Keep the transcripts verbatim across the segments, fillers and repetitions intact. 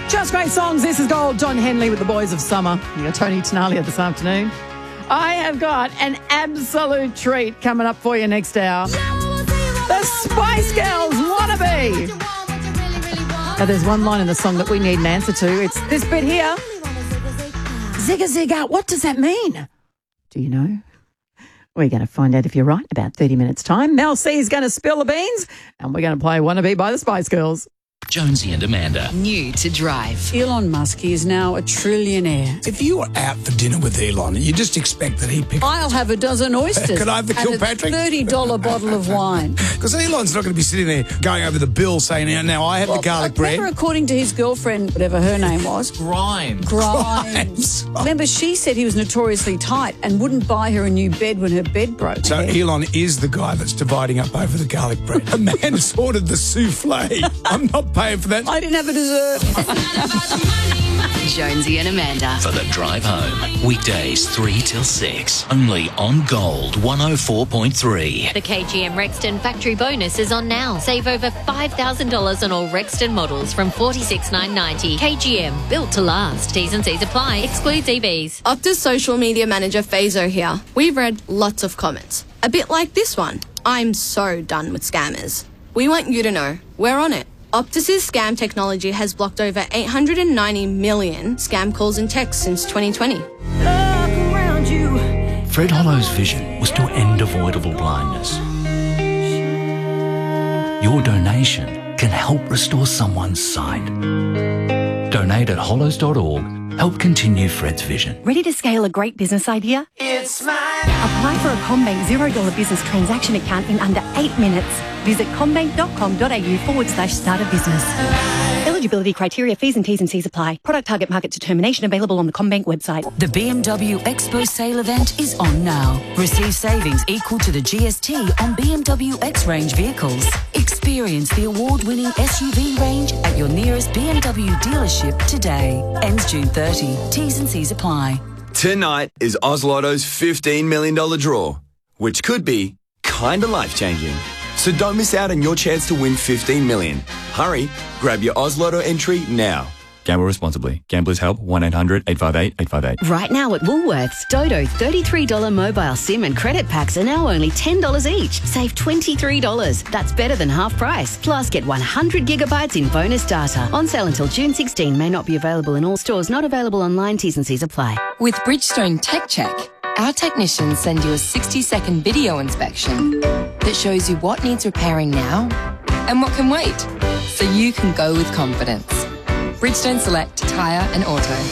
Just great songs. This is Gold. John Henley with the Boys of Summer. You got Tony Tenalia this afternoon. I have got an absolute treat coming up for you next hour. The Spice Girls Wannabe. Now, there's one line in the song that we need an answer to. It's this bit here. Zigga zigga. What does that mean? Do you know? We're going to find out if you're right about thirty minutes' time. Mel C is going to spill the beans, and we're going to play Wannabe by the Spice Girls. Jonesy and Amanda. New to drive. Elon Musk is now a trillionaire. If you were out for dinner with Elon, you just expect that he'd pick... I'll have a dozen oysters. Could I have the Kilpatrick? And a thirty dollars bottle of wine. Because Elon's not going to be sitting there going over the bill saying, now, now I have well, the garlic bread. Remember, according to his girlfriend, whatever her name was. Grimes. Grimes. Remember, she said he was notoriously tight and wouldn't buy her a new bed when her bed broke. So yeah. Elon is the guy that's dividing up over the garlic bread. A man has ordered the souffle. I'm not paying for that. I didn't have a dessert. Jonesy and Amanda. For the drive home. Weekdays three till six. Only on Gold one oh four point three. The K G M Rexton factory bonus is on now. Save over five thousand dollars on all Rexton models from forty-six thousand nine hundred ninety. K G M, built to last. T's and C's apply. Excludes E Vs. Optus social media manager Fazo here. We've read lots of comments. A bit like this one. I'm so done with scammers. We want you to know we're on it. Optus's scam technology has blocked over eight hundred ninety million scam calls and texts since twenty twenty. Fred Hollow's vision was to end avoidable blindness. Your donation can help restore someone's sight. Donate at hollows dot org. Help continue Fred's vision. Ready to scale a great business idea? It's mine. Apply for a CommBank zero dollar business transaction account in under eight minutes. Visit commbank.com.au forward slash start a business. Eligibility criteria, fees and T's and C's apply. Product target market determination available on the CommBank website. The B M W Expo sale event is on now. Receive savings equal to the G S T on B M W X-Range vehicles. Experience the award-winning S U V range at your nearest B M W dealership today. Ends June thirtieth. T's and C's apply. Tonight is Oz Lotto's fifteen million dollars draw, which could be kinda life-changing. So don't miss out on your chance to win fifteen million dollars. Hurry, grab your Oz Lotto entry now. Gamble responsibly. Gamblers Help, one eight hundred eight five eight eight five eight. Right now at Woolworths, Dodo thirty-three dollars mobile SIM and credit packs are now only ten dollars each. Save twenty-three dollars. That's better than half price. Plus, get one hundred gigabytes in bonus data. On sale until June sixteenth. May not be available in all stores. Not available online. T's and C's apply. With Bridgestone Tech Check, our technicians send you a sixty second video inspection that shows you what needs repairing now and what can wait, so you can go with confidence. Bridgestone Select Tyre and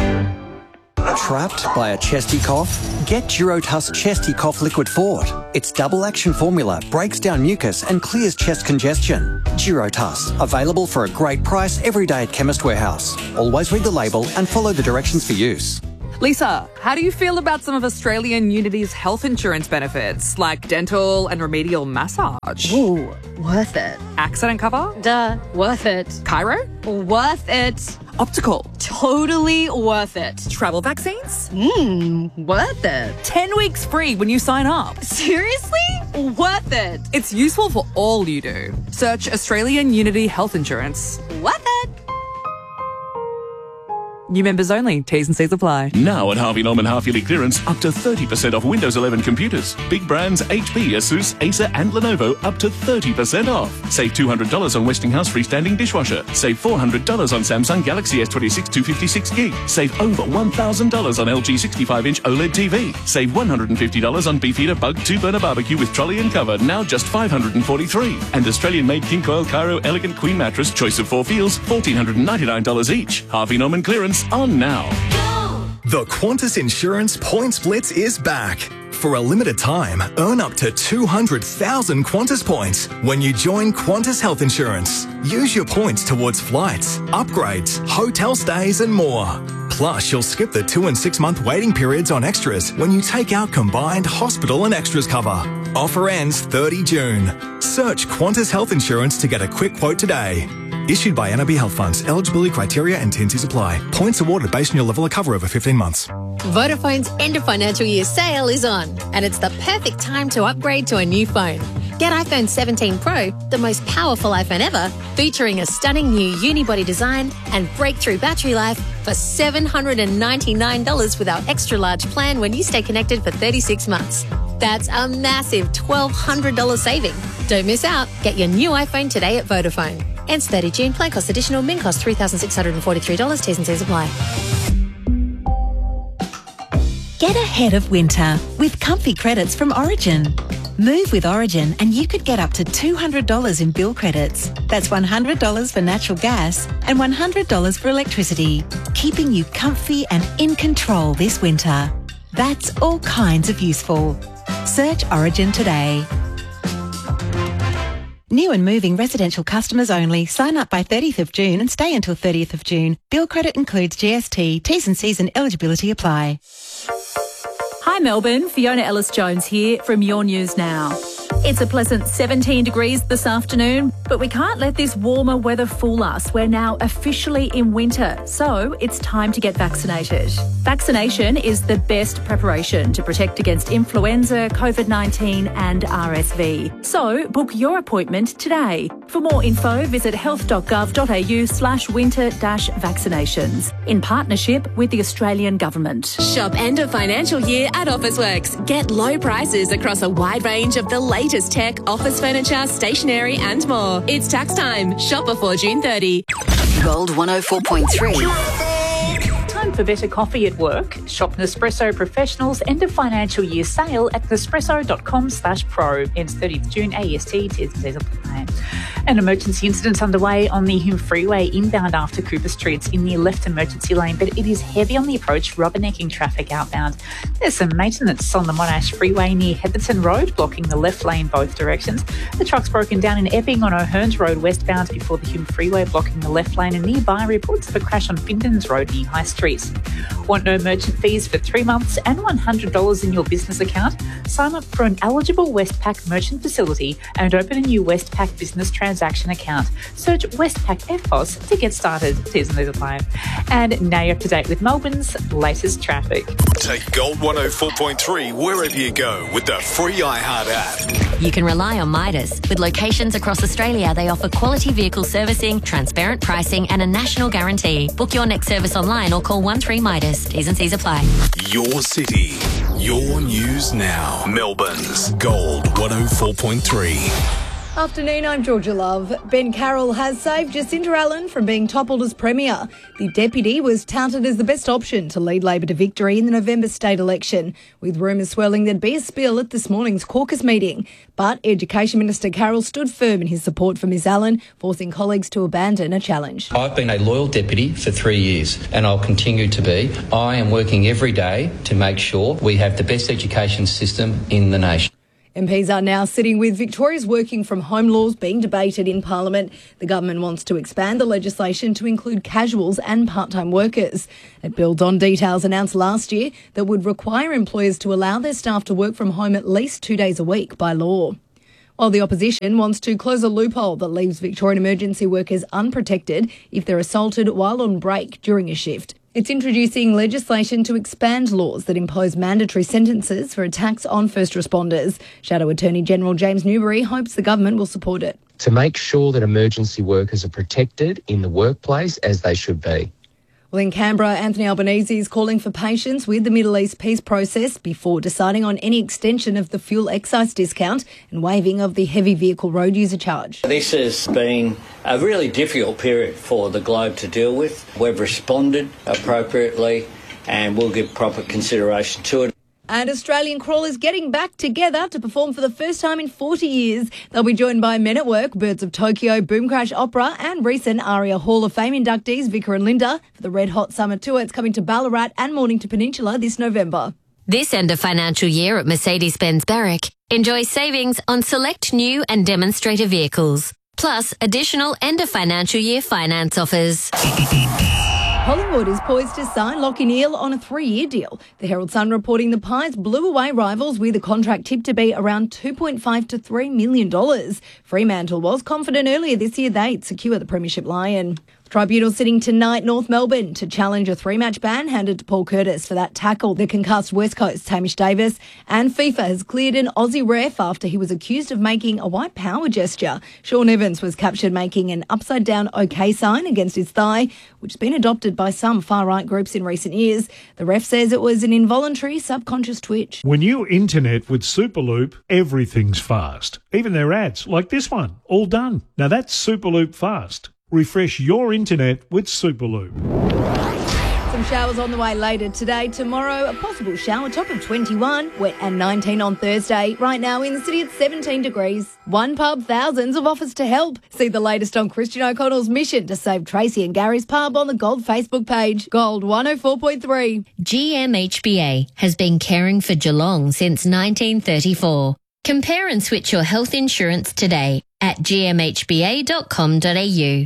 Auto. Trapped by a chesty cough? Get Durotuss Chesty Cough Liquid Fort. Its double action formula breaks down mucus and clears chest congestion. Durotuss, available for a great price every day at Chemist Warehouse. Always read the label and follow the directions for use. Lisa, how do you feel about some of Australian Unity's health insurance benefits, like dental and remedial massage? Ooh, worth it. Accident cover? Duh, worth it. Chiro? Worth it. Optical? Totally worth it. Travel vaccines? Mmm, worth it. ten weeks free when you sign up. Seriously? Worth it. It's useful for all you do. Search Australian Unity Health Insurance. Worth it. New members only. T's and C's apply. Now at Harvey Norman half-yearly clearance, up to thirty percent off Windows eleven computers. Big brands H P, Asus, Acer and Lenovo up to thirty percent off. Save two hundred dollars on Westinghouse freestanding dishwasher. Save four hundred dollars on Samsung Galaxy S twenty-six two fifty-six gig. Save over one thousand dollars on L G sixty-five inch OLED T V. Save one hundred fifty dollars on Beefeater Bug two burner barbecue with trolley and cover, now just five hundred forty-three dollars. And Australian-made King Coil Cairo Elegant Queen Mattress, choice of four feels, one thousand four hundred ninety-nine dollars each. Harvey Norman clearance on now. The Qantas Insurance Points Blitz is back. For a limited time, earn up to two hundred thousand Qantas points when you join Qantas Health Insurance. Use your points towards flights, upgrades, hotel stays and more. Plus, you'll skip the two and six month waiting periods on extras when you take out combined hospital and extras cover. Offer ends thirtieth of June. Search Qantas Health Insurance to get a quick quote today. Issued by N R B Health Funds. Eligibility criteria and T and Cs apply. Points awarded based on your level of cover over fifteen months. Vodafone's end of financial year sale is on, and it's the perfect time to upgrade to a new phone. Get iPhone seventeen Pro, the most powerful iPhone ever, featuring a stunning new unibody design and breakthrough battery life for seven hundred ninety-nine dollars with our extra large plan when you stay connected for thirty-six months. That's a massive twelve hundred dollars saving. Don't miss out. Get your new iPhone today at Vodafone. Ends thirtieth of June. Plan cost additional. Min cost three thousand six hundred forty-three dollars. T's and C's apply. Get ahead of winter with comfy credits from Origin. Move with Origin and you could get up to two hundred dollars in bill credits. That's one hundred dollars for natural gas and one hundred dollars for electricity, keeping you comfy and in control this winter. That's all kinds of useful. Search Origin today. New and moving residential customers only. Sign up by thirtieth of June and stay until thirtieth of June. Bill credit includes G S T. T's and C's and eligibility apply. Hi Melbourne, Fiona Ellis-Jones here from Your News Now. It's a pleasant seventeen degrees this afternoon, but we can't let this warmer weather fool us. We're now officially in winter, so it's time to get vaccinated. Vaccination is the best preparation to protect against influenza, COVID nineteen and R S V. So book your appointment today. For more info, visit health.gov.au slash winter dash vaccinations in partnership with the Australian Government. Shop end of financial year at Officeworks. Get low prices across a wide range of the latest tech, office furniture, stationery and more. It's tax time. Shop before June thirtieth. Gold one oh four point three. Time for better coffee at work. Shop Nespresso Professional's end of financial year sale at nespresso.com slash pro. Ends thirtieth of June, A E S T, T's and C's apply. An emergency incident underway on the Hume Freeway inbound after Cooper Street. It's in the left emergency lane, but it is heavy on the approach, rubbernecking traffic outbound. There's some maintenance on the Monash Freeway near Heatherton Road, blocking the left lane both directions. The truck's broken down in Epping on O'Hearns Road westbound before the Hume Freeway, blocking the left lane, and nearby reports of a crash on Findens Road near High Street. Want no merchant fees for three months and one hundred dollars in your business account? Sign up for an eligible Westpac merchant facility and open a new Westpac business transaction account. Search Westpac F P O S to get started. T's and C's apply. And now you're up to date with Melbourne's latest traffic. Take Gold one oh four point three wherever you go with the free iHeart app. You can rely on Midas. With locations across Australia, they offer quality vehicle servicing, transparent pricing and a national guarantee. Book your next service online or call one three Midas. T's and C's apply. Your city, your news now. Melbourne's Gold one oh four point three. Afternoon, I'm Georgia Love. Ben Carroll has saved Jacinda Allen from being toppled as Premier. The deputy was touted as the best option to lead Labor to victory in the November state election, with rumours swirling there'd be a spill at this morning's caucus meeting. But Education Minister Carroll stood firm in his support for Miss Allen, forcing colleagues to abandon a challenge. I've been a loyal deputy for three years and I'll continue to be. I am working every day to make sure we have the best education system in the nation. M Ps are now sitting with Victoria's working from home laws being debated in Parliament. The government wants to expand the legislation to include casuals and part-time workers. It builds on details announced last year that would require employers to allow their staff to work from home at least two days a week by law. While the opposition wants to close a loophole that leaves Victorian emergency workers unprotected if they're assaulted while on break during a shift. It's introducing legislation to expand laws that impose mandatory sentences for attacks on first responders. Shadow Attorney General James Newbury hopes the government will support it. To make sure that emergency workers are protected in the workplace as they should be. Well, in Canberra, Anthony Albanese is calling for patience with the Middle East peace process before deciding on any extension of the fuel excise discount and waiving of the heavy vehicle road user charge. This has been a really difficult period for the globe to deal with. We've responded appropriately and we'll give proper consideration to it. And Australian crawlers getting back together to perform for the first time in forty years. They'll be joined by Men at Work, Birds of Tokyo, Boom Crash Opera and recent ARIA Hall of Fame inductees Vicar and Linda for the Red Hot Summer Tour. It's coming to Ballarat and Mornington Peninsula this November. This end of financial year at Mercedes-Benz Berwick, enjoy savings on select new and demonstrator vehicles, plus additional end of financial year finance offers. Collingwood is poised to sign Lachie Neale on a three-year deal. The Herald Sun reporting the Pies blew away rivals with a contract tipped to be around two point five to three million dollars. Fremantle was confident earlier this year they'd secure the premiership lion. Tribunal sitting tonight, North Melbourne, to challenge a three-match ban handed to Paul Curtis for that tackle. The concussed West Coast, Hamish Davis, and FIFA has cleared an Aussie ref after he was accused of making a white power gesture. Sean Evans was captured making an upside-down OK sign against his thigh, which has been adopted by some far-right groups in recent years. The ref says it was an involuntary subconscious twitch. When you internet with Superloop, everything's fast. Even their ads, like this one, all done. Now that's Superloop fast. Refresh your internet with Superloop. Some showers on the way later today. Tomorrow, a possible shower, top of twenty-one, wet and nineteen on Thursday. Right now in the city, it's seventeen degrees. One pub, thousands have offers to help. See the latest on Christian O'Connell's mission to save Tracy and Gary's pub on the Gold Facebook page. Gold one oh four point three. G M H B A has been caring for Geelong since nineteen thirty-four. Compare and switch your health insurance today at g m h b a dot com dot a u.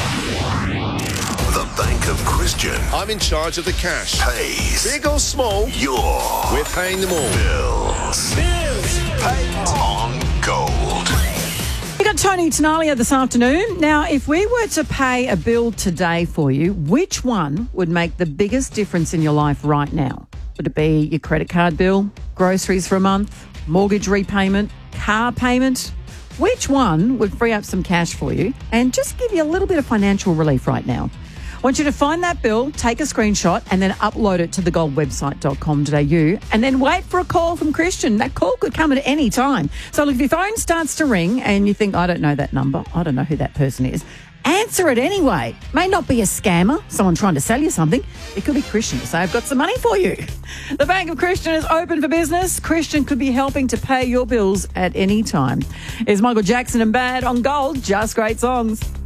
The Bank of Christian I'm in charge of the cash. pays. Big or small, Your we're paying them all. bills. Bills paid. On Gold. We got Tony Tenalia this afternoon. Now, if we were to pay a bill today for you, which one would make the biggest difference in your life right now? Would it be your credit card bill, groceries for a month, mortgage repayment, car payment? Which one would free up some cash for you and just give you a little bit of financial relief right now? I want you to find that bill, take a screenshot, and then upload it to the gold website dot com dot a u, and then wait for a call from Christian. That call could come at any time. So look, if your phone starts to ring and you think, I don't know that number, I don't know who that person is, answer it anyway. May not be a scammer, someone trying to sell you something. It could be Christian to say, I've got some money for you. The Bank of Christian is open for business. Christian could be helping to pay your bills at any time. Here's Michael Jackson and Bad on Gold. Just great songs.